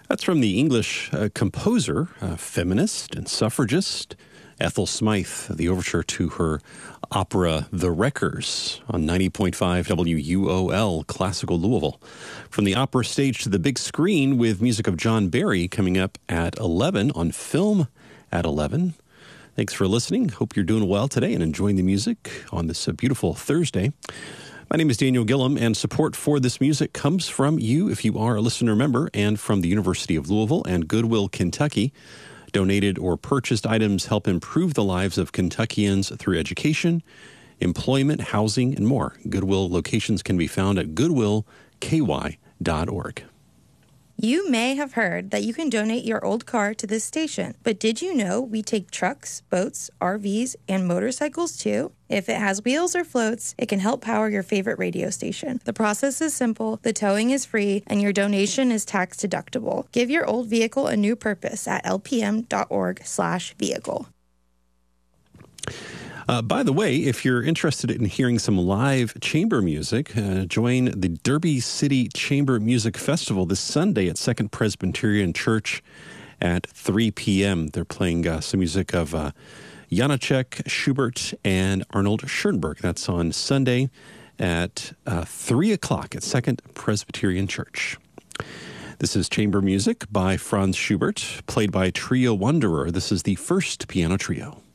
That's from the English composer, feminist, and suffragist Ethel Smythe, the overture to her opera The Wreckers on 90.5 WUOL, Classical Louisville. From the opera stage to the big screen with music of John Barry coming up at 11 on Film at 11. Thanks for listening. Hope you're doing well today and enjoying the music on this beautiful Thursday. My name is Daniel Gillum, and support for this music comes from you if you are a listener member, and from the University of Louisville and Goodwill, Kentucky. Donated or purchased items help improve the lives of Kentuckians through education, employment, housing, and more. Goodwill locations can be found at goodwillky.org. You may have heard that you can donate your old car to this station, but did you know we take trucks, boats, RVs, and motorcycles too? If it has wheels or floats, it can help power your favorite radio station. The process is simple, the towing is free, and your donation is tax deductible. Give your old vehicle a new purpose at lpm.org/vehicle. By the way, if you're interested in hearing some live chamber music, join the Derby City Chamber Music Festival this Sunday at Second Presbyterian Church at 3 p.m. They're playing some music of Janacek, Schubert, and Arnold Schoenberg. That's on Sunday at 3 o'clock at Second Presbyterian Church. This is chamber music by Franz Schubert, played by Trio Wanderer. This is the first piano trio.